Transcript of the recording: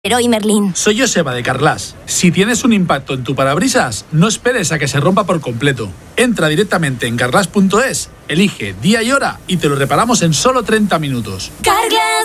Leroy Merlin. Soy Joseba de Carglass. Si tienes un impacto en tu parabrisas, no esperes a que se rompa por completo. Entra directamente en carglass.es, elige día y hora y te lo reparamos en solo 30 minutos. Carglass